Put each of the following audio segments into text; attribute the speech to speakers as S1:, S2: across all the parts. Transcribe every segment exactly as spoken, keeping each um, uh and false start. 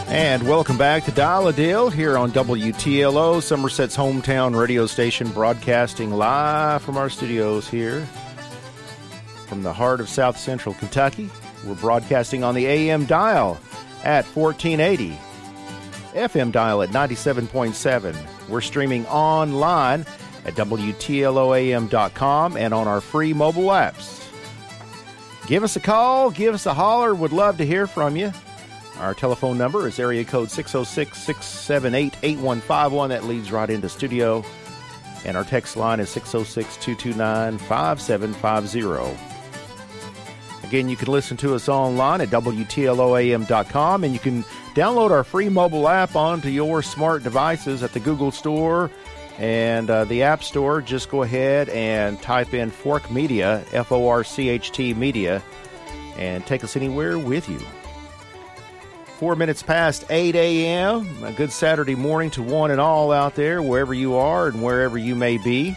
S1: And welcome back to Dial a Deal here on W T L O, Somerset's hometown radio station, broadcasting live from our studios here from the heart of South Central Kentucky. We're broadcasting on the A M dial at fourteen eighty, F M dial at ninety-seven point seven. We're streaming online at W T L O A M dot com and on our free mobile apps. Give us a call, give us a holler. Would love to hear from you. Our telephone number is area code six oh six, six seven eight, eight one five one. That leads right into studio. And our text line is six oh six, two two nine, five seven five zero. Again, you can listen to us online at W T L O A M dot com, and you can download our free mobile app onto your smart devices at the Google Store and uh, the App Store. Just go ahead and type in Fork Media, F O R C H T Media, and take us anywhere with you. Four minutes past eight a.m. A good Saturday morning to one and all out there, wherever you are and wherever you may be.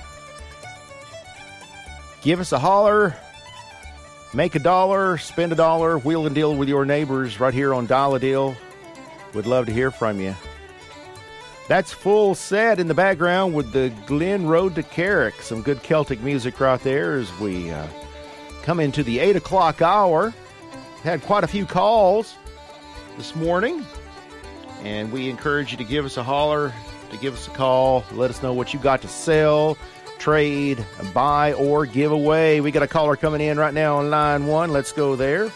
S1: Give us a holler. Make a dollar, spend a dollar, wheel and deal with your neighbors right here on Dial a Deal. Would love to hear from you. That's Full Set in the background with the Glen Road to Carrick. Some good Celtic music right there as we uh, come into the eight o'clock hour. Had quite a few calls this morning, and we encourage you to give us a holler, to give us a call. Let us know what you got to sell, trade, buy, or give away. We got a caller coming in right now on line one. Let's go there.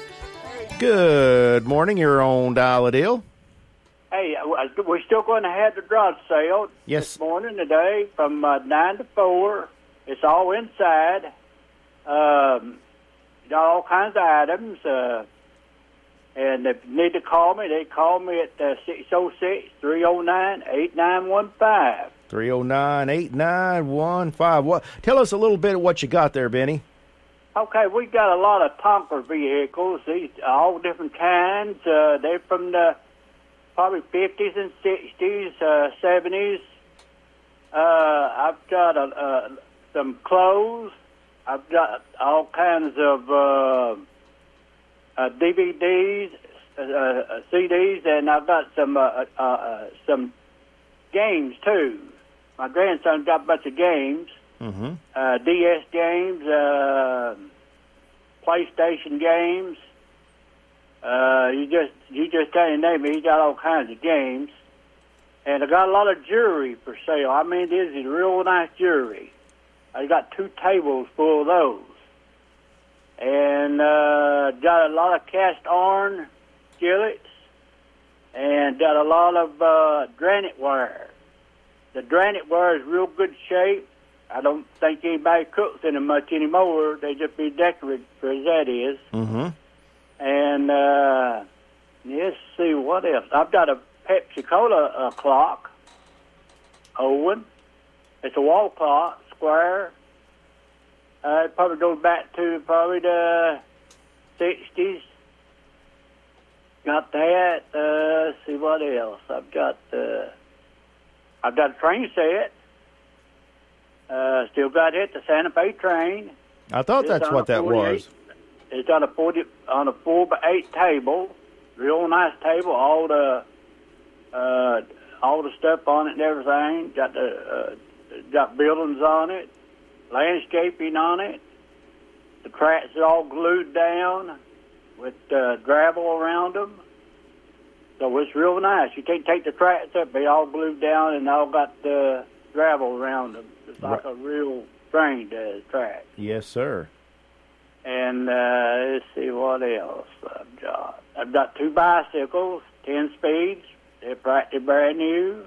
S1: Good morning. You're on Dial a Deal.
S2: Hey, we're still going to have the garage sale
S1: yes.
S2: this morning today from uh, nine to four. It's all inside. Um, got all kinds of items. Uh, and if you need to call me, they call me at uh, six oh six, three oh nine, eight nine one five.
S1: three oh nine, eight nine one five. What? Tell us a little bit of what you got there, Benny.
S2: Okay, we got a lot of Tonka vehicles, these all different kinds. Uh, they're from the probably fifties and sixties, uh, seventies. Uh, I've got uh, uh, some clothes. I've got all kinds of uh, uh, D V Ds, uh, uh, C Ds, and I've got some uh, uh, uh, some games too. My grandson got a bunch of games,
S1: mm-hmm.
S2: uh, D S games, uh, PlayStation games. Uh, you just you just can't name it. He got all kinds of games, and I got a lot of jewelry for sale. I mean, this is real nice jewelry. I got two tables full of those, and uh, got a lot of cast iron skillets, and got a lot of uh, granite ware. The granite ware is real good shape. I don't think anybody cooks in it much anymore. They just be decorated for as that is.
S1: Mm-hmm.
S2: And uh, let's see what else. I've got a Pepsi Cola uh, clock, Owen. It's a wall clock, square. Uh, it probably goes back to probably the sixties. Got that. Uh, let's see what else. I've got. Uh, I've got a train set. Uh, still got it, the Santa Fe train.
S1: I thought
S2: It's
S1: that's what that was.
S2: It's on a forty on a four by eight table, real nice table. All the uh, all the stuff on it and everything. Got the uh, got buildings on it, landscaping on it. The tracks are all glued down with uh, gravel around them. So it's real nice. You can't take the tracks up; they all glued down and all got uh, gravel around them. It's like right. a real train does track.
S1: Yes, sir.
S2: And uh, let's see what else I've got. I've got two bicycles, ten speeds. They're practically brand new.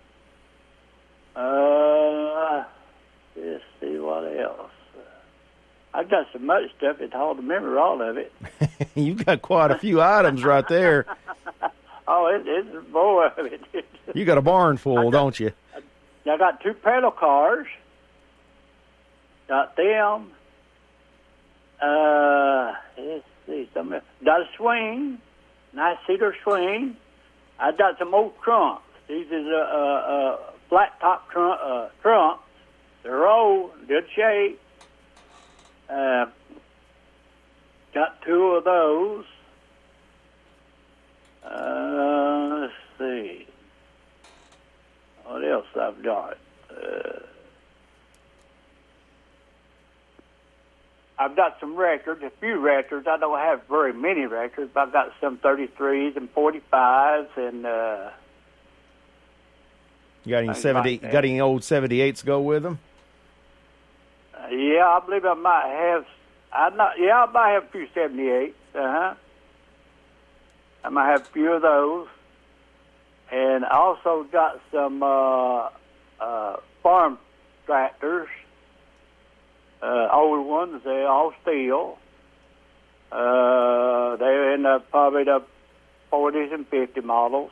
S2: Uh, let's see what else. I've got so much stuff, it's hard to remember all of it.
S1: You've got quite a few items right there.
S2: Oh, it, it's more of it.
S1: You got a barn full, got, don't you?
S2: I got two pedal cars. Got them. Uh, let's see. Some, got a swing. Nice cedar swing. I got some old trunks. These is a, a, a flat top trunk, uh, trunks. They're old, good shape. Uh, got two of those. Uh, I've got? Uh, I've got some records, a few records. I don't have very many records, but I've got some thirty-threes and forty-fives and uh,
S1: you got any
S2: things
S1: seventy?
S2: like that.
S1: Got any old seventy-eights to go with them?
S2: Uh, yeah, I believe I might have. I not. Yeah, I might have a few seventy-eights. Uh huh. I might have a few of those, and I also got some uh, uh, farm tractors. Uh, old ones, they're all steel. Uh, they're in the, probably the forties and fifty models.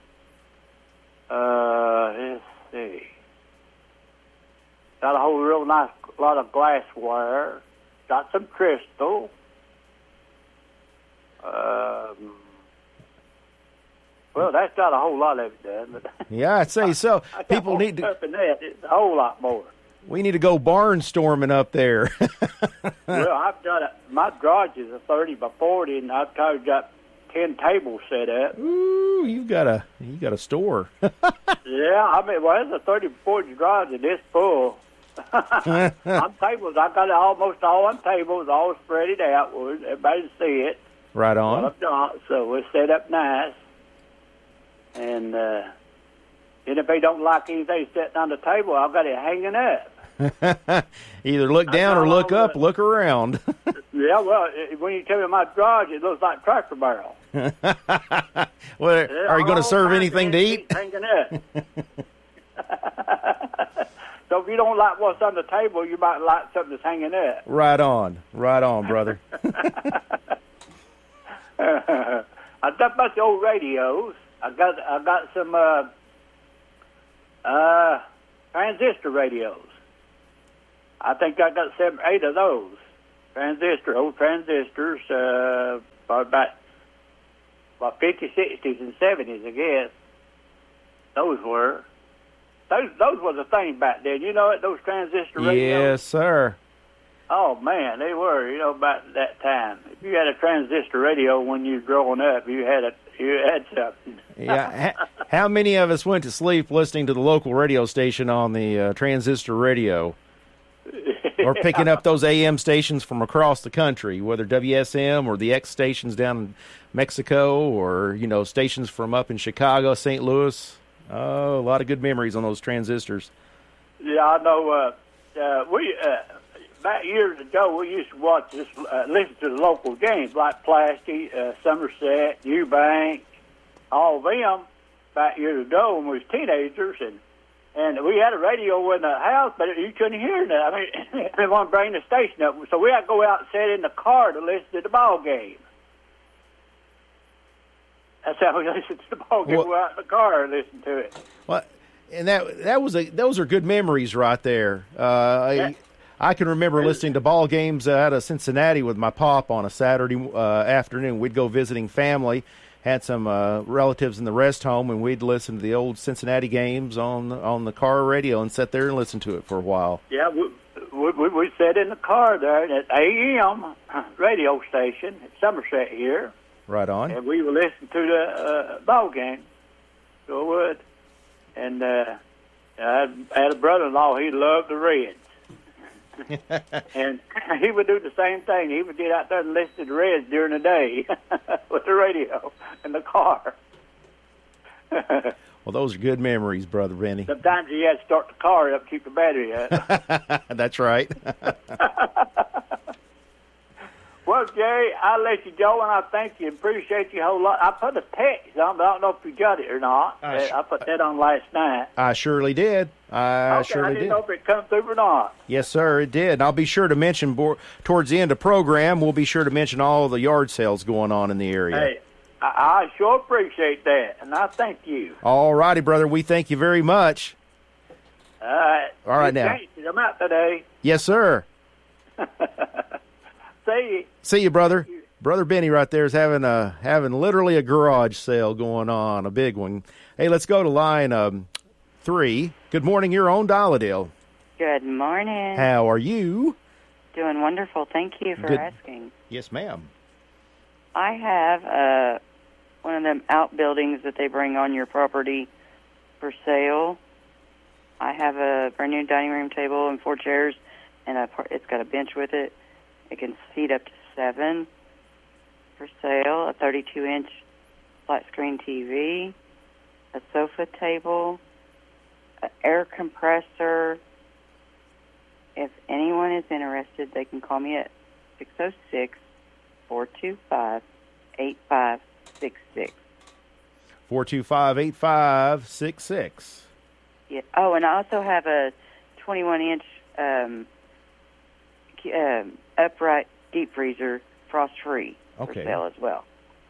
S2: Uh, let's see. Got a whole real nice lot of glassware. Got some crystal. Um, well, that's not a whole lot of it done. But
S1: Yeah, I'd say so.
S2: I got
S1: People
S2: more
S1: need to.
S2: stuff in that. It's a whole lot more.
S1: We need to go barnstorming up there.
S2: Well, I've got a, my garage is a thirty by forty, and I've probably got ten tables set up.
S1: Ooh, you got a you got a store.
S2: Yeah, I mean, well, it's a thirty by forty garage, and it's full. I'm tables. I got it almost all on tables, all spread it out where everybody can see it.
S1: Right
S2: What
S1: on.
S2: I've got, so it's set up nice. And uh, and if they don't like anything sitting on the table, I've got it hanging up.
S1: Either look down or look up, look around.
S2: Yeah, well, it, when you tell me my garage, it looks like a tractor barrel.
S1: Well,
S2: Yeah,
S1: are you going to
S2: all
S1: serve
S2: kinds
S1: anything
S2: of
S1: to eat?
S2: things hanging up. So if you don't like what's on the table, you might like something that's hanging up.
S1: Right on, right on, brother.
S2: I've got a bunch of old radios. I got I got some uh, uh, transistor radios. I think I got seven, eight of those transistor, old transistors, uh, about about fifties, sixties, and seventies, I guess. Those were those those were the thing back then. You know it, those transistor radios.
S1: Yes, sir.
S2: Oh man, they were. You know about that time. If you had a transistor radio when you were growing up, you had a you had something.
S1: Yeah. Ha- How many of us went to sleep listening to the local radio station on the uh, transistor radio? Or picking up those A M stations from across the country, whether W S M or the X stations down in Mexico, or, you know, stations from up in Chicago, Saint Louis. Oh, a lot of good memories on those transistors.
S2: Yeah, I know. Uh, uh, we uh, back years ago, we used to watch this, uh, listen to the local games like Plasky, uh, Somerset, Eubank, all of them. Back years ago when we was teenagers, and and we had a radio in the house, but you couldn't hear that. I mean, they wanted to bring the station up, so we had to go out and sit in the car to listen to the ball game. That's how we listened to the ball game.
S1: Well,
S2: go out in the car and listen to it.
S1: Well, and that that was a those are good memories right there. Uh,
S2: Yeah.
S1: I, I can remember listening to ball games out of Cincinnati with my pop on a Saturday uh, afternoon. We'd go visiting family, had some uh, relatives in the rest home, and we'd listen to the old Cincinnati games on on the car radio and sit there and listen to it for a while.
S2: Yeah, we we, we, we sat in the car there at A M radio station at Somerset here,
S1: Right on.
S2: and we would listen to the uh, ball game. So would, and uh, I had a brother-in-law. He loved the Reds. And he would do the same thing. He would get out there and listen to the Reds during the day with the radio in the car.
S1: Well, those are good memories, Brother Benny.
S2: Sometimes he had to start the car up, keep the battery up.
S1: That's right.
S2: Well, Jerry, I'll let you go, and I thank you. Appreciate you a whole lot. I put a text on, but I don't know if you got it or not.
S1: I
S2: Uh,
S1: sh-
S2: I put that on last night.
S1: I surely did. I
S2: Okay,
S1: surely
S2: I didn't
S1: did.
S2: know if it come through or not.
S1: Yes, sir, it did. And I'll be sure to mention bo- towards the end of the program, we'll be sure to mention all the yard sales going on in the area.
S2: Hey, I, I sure appreciate that, and I thank you.
S1: All righty, brother. We thank you very much.
S2: All right.
S1: All right,
S2: Good
S1: now.
S2: chances. I'm out today.
S1: Yes, sir.
S2: See you.
S1: See you, brother. Brother Benny right there is having a having literally a garage sale going on, a big one. Hey, let's go to line um, three. Good morning. You're on Dial-A-Dale.
S3: Good morning.
S1: How are you?
S3: Doing wonderful. Thank you for
S1: Good.
S3: asking.
S1: Yes, ma'am.
S3: I have uh, one of them outbuildings that they bring on your property for sale. I have a brand new dining room table and four chairs, and a par- it's got a bench with it. It can seat up to seven for sale. A thirty-two inch flat screen T V, a sofa table, an air compressor. If anyone is interested, they can call me at six oh six, four two five, eight five six six.
S1: four two five, eight five six six.
S3: Yeah. Oh, and I also have a twenty-one inch um, um, upright deep freezer, frost-free,
S1: Okay.
S3: for sale as well.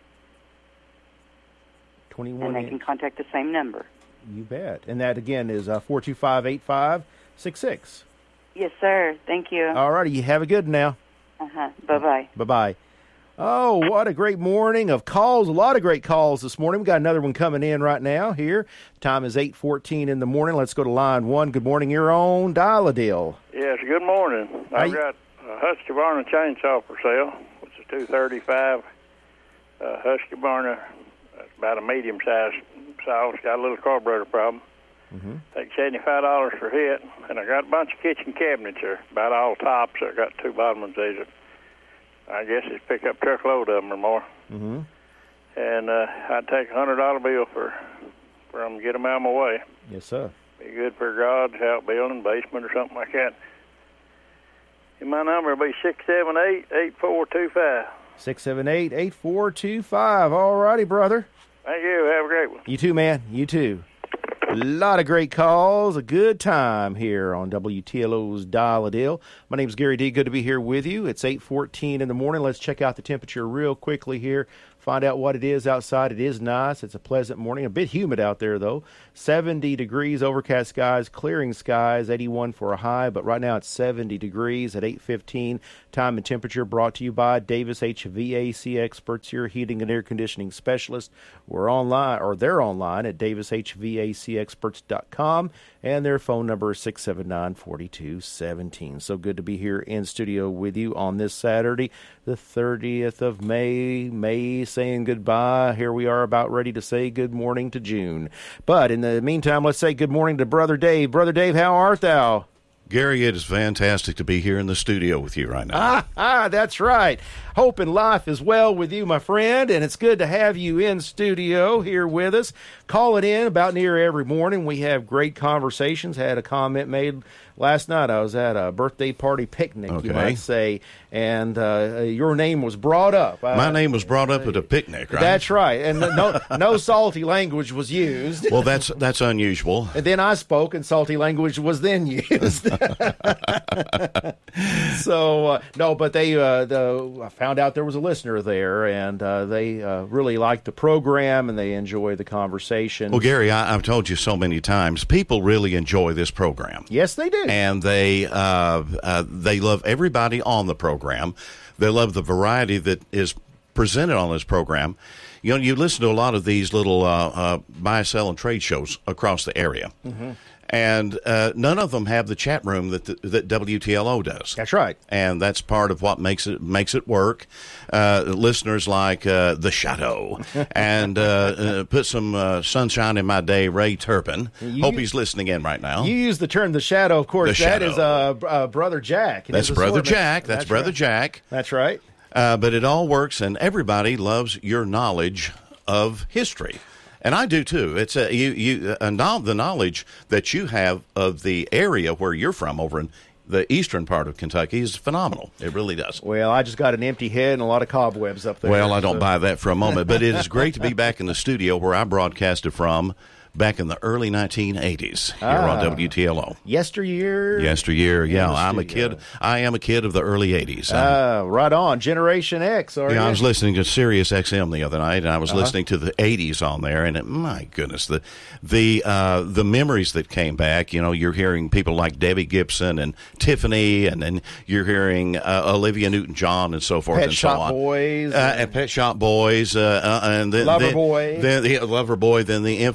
S1: twenty-one
S3: And they
S1: inch.
S3: can contact the same number.
S1: You bet. And that, again, is uh, four two five, eight five six six.
S3: Yes, sir. Thank you.
S1: All righty. You have a good one now.
S3: Uh-huh. Bye-bye.
S1: Bye-bye. Oh, what a great morning of calls. A lot of great calls this morning. We got another one coming in right now here. Time is eight fourteen in the morning. Let's go to line one. Good morning. You're on Dial-A-Deal.
S4: Yes, good morning.
S1: Hi.
S4: I've got a Husqvarna chainsaw for sale. It's a two thirty-five uh, Husqvarna. It's about a medium-sized saw. It's got a little carburetor problem.
S1: Mm-hmm.
S4: Take seventy-five dollars for it. And I got a bunch of kitchen cabinets here, about all tops. I got two bottom ones. These are, I guess it's pick up truckload of them or more.
S1: Mm-hmm.
S4: And uh, I'd take a one hundred dollar bill for, for them to get them out of my way.
S1: Yes, sir.
S4: Be good for a garage, outbuilding, basement, or something like that. And my number will be six seven eight, eight four two five.
S1: six seven eight, eight four two five. All righty, brother.
S4: Thank you. Have a great one.
S1: You too, man. You too. A lot of great calls. A good time here on W T L O's Dial-A-Deal. My name's Gary D. Good to be here with you. It's eight fourteen in the morning. Let's check out the temperature real quickly here. Find out what it is outside. It is nice. It's a pleasant morning. A bit humid out there, though. seventy degrees, overcast skies, clearing skies, eighty-one for a high. But right now it's seventy degrees at eight fifteen. Time and temperature brought to you by Davis H V A C Experts, your heating and air conditioning specialist. We're online, or they're online at davis h v a c experts dot com. And their phone number is six seven nine, four two one seven. So good to be here in studio with you on this Saturday, the thirtieth of May. May saying goodbye. Here we are about ready to say good morning to June. But in the meantime, let's say good morning to Brother Dave. Brother Dave, how art thou?
S5: Gary, it is fantastic to be here in the studio with you right now.
S1: Ah, ah, that's right. Hope and life is well with you, my friend, and it's good to have you in studio here with us. Call it in about near every morning. We have great conversations. Had a comment made last night. I was at a birthday party picnic,
S5: Okay.
S1: you might say, and uh, your name was brought up.
S5: My
S1: uh,
S5: name was brought up at a picnic, right?
S1: That's right, and no, no salty language was used.
S5: Well, that's that's unusual.
S1: And then I spoke, and salty language was then used. so, uh, no, but they, uh, the, I found out there was a listener there, and uh, they uh, really liked the program, and they enjoy the conversation.
S5: Well, Gary, I, I've told you so many times, people really enjoy this program.
S1: Yes, they do.
S5: And they uh, uh, they love everybody on the program. They love the variety that is presented on this program. You know, you listen to a lot of these little uh, uh, buy, sell, and trade shows across the area. Mm-hmm. And uh, none of them have the chat room that the, that W T L O does.
S1: That's right.
S5: And that's part of what makes it makes it work. Uh, listeners like uh, The Shadow and uh, uh, Put Some uh, Sunshine in My Day, Ray Turpin.
S1: You,
S5: Hope he's listening in right now.
S1: You use the term the shadow, of course.
S5: The
S1: that
S5: Shadow.
S1: is uh, uh, Brother Jack. It
S5: That's
S1: is
S5: Brother
S1: assortment.
S5: Jack. That's,
S1: That's
S5: Brother
S1: right.
S5: Jack.
S1: That's right.
S5: Uh, but it all works, and everybody loves your knowledge of history. And I do too. It's a, you, you, a, no, the knowledge that you have of the area where you're from over in the eastern part of Kentucky is phenomenal. It really does.
S1: Well, I just got an empty head and a lot of cobwebs up there.
S5: Well, I don't
S1: so.
S5: buy that for a moment, but it is great to be back in the studio where I broadcasted from back in the early nineteen eighties here
S1: Ah.
S5: on W T L O.
S1: Yesteryear?
S5: Yesteryear, yeah.
S1: the
S5: I'm a
S1: studio.
S5: kid. I am a kid of the early eighties.
S1: Ah, right on. Generation X, are
S5: Yeah,
S1: you?
S5: I was listening to Sirius X M the other night, and I was
S1: Uh-huh.
S5: listening to the eighties on there, and it, my goodness, the the uh, the memories that came back. You know, you're hearing people like Debbie Gibson and Tiffany, and then you're hearing uh, Olivia Newton-John and so forth
S1: Pet
S5: and
S1: Shop
S5: so on.
S1: Boys.
S5: Uh, and Pet Shop Boys, uh, uh, and then
S1: Lover
S5: then,
S1: Boy.
S5: then the Lover Boy, then the infamous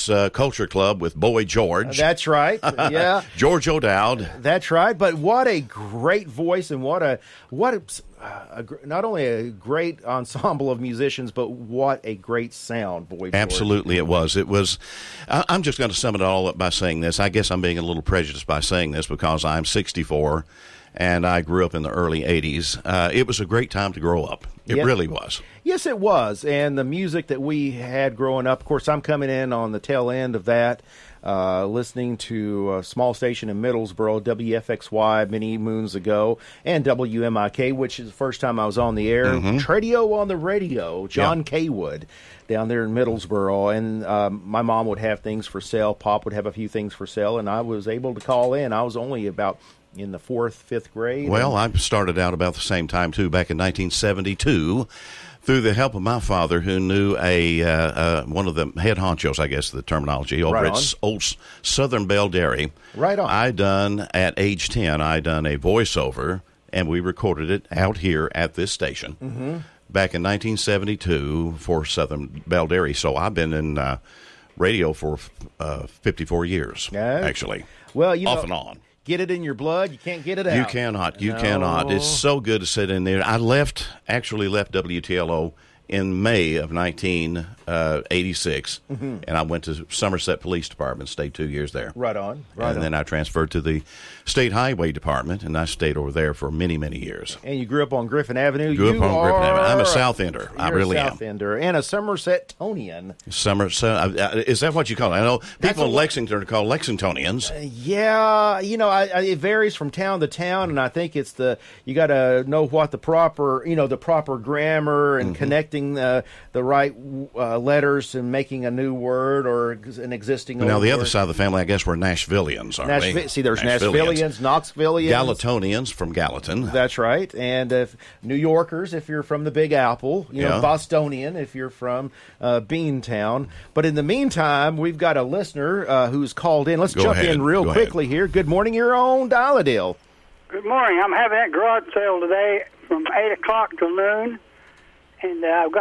S5: Arts uh, Culture Club with Boy George.
S1: That's right. Yeah.
S5: George O'Dowd.
S1: That's right. But what a great voice, and what a what a, a, a, not only a great ensemble of musicians, but what a great sound, Boy George.
S5: Absolutely, it was. It was. I, I'm just going to sum it all up by saying this. I guess I'm being a little prejudiced by saying this because I'm sixty-four, and I grew up in the early eighties. Uh, it was a great time to grow up. It
S1: Yeah.
S5: really was.
S1: Yes, it was. And the music that we had growing up, of course, I'm coming in on the tail end of that, uh, listening to a small station in Middlesboro, W F X Y, many moons ago, and W M I K, which is the first time I was on the air.
S5: Mm-hmm.
S1: Tradio on the radio, John
S5: Yeah.
S1: Kaywood, down there in Middlesboro. And um, my mom would have things for sale. Pop would have a few things for sale, and I was able to call in. I was only about in the fourth, fifth grade.
S5: Well, I started out about the same time, too, back in nineteen seventy-two, through the help of my father, who knew a uh, uh, one of the head honchos, I guess the terminology, over
S1: Right
S5: at
S1: on.
S5: S- old S- Southern Bell Dairy.
S1: Right on.
S5: I done, at age ten, I done a voiceover, and we recorded it out here at this station
S1: Mm-hmm.
S5: back in nineteen seventy-two for Southern Bell Dairy. So I've been in uh, radio for uh, fifty-four years,
S1: Yeah.
S5: actually,
S1: Well, you
S5: off
S1: know,
S5: and on.
S1: get it in your blood, you can't get it out.
S5: You cannot. You
S1: No.
S5: cannot. It's so good to sit in there. I left, actually left W T L O in May of nineteen eighty-six,
S1: Mm-hmm.
S5: and I went to Somerset Police Department, stayed two years there.
S1: Right on. Right
S5: and
S1: on.
S5: then I transferred to the State Highway Department, and I stayed over there for many, many years.
S1: And you grew up on Griffin Avenue.
S5: Grew
S1: you
S5: up on Griffin
S1: are
S5: Avenue. I'm a South Ender. I
S1: you're
S5: really
S1: a
S5: am.
S1: South Ender and a Somersetonian.
S5: Somerset, uh, is that what you call it? I know
S1: That's
S5: people in
S1: what-
S5: Lexington are called Lexingtonians.
S1: Yeah, you know, I, I, it varies from town to town, and I think it's the you got to know what the proper, you know, the proper grammar and
S5: Mm-hmm.
S1: connecting the the right uh, letters and making a new word or an existing.
S5: Now,
S1: old
S5: the other
S1: word.
S5: side of the family, I guess, we're Nashvillians, aren't
S1: Nashvi-
S5: we?
S1: see, there's Nashvillians, Knoxvillians,
S5: Galatonians from Gallatin.
S1: That's right, and if New Yorkers, if you're from the Big Apple, you know,
S5: Yeah.
S1: Bostonian, if you're from uh, Beantown. But in the meantime, we've got a listener uh, who's called in. Let's
S5: Go
S1: jump
S5: ahead.
S1: in real
S5: Go ahead.
S1: quickly here. Good morning, your own Dial-A-Dale.
S6: Good morning. I'm having that garage sale today from eight o'clock till noon, and uh, I've got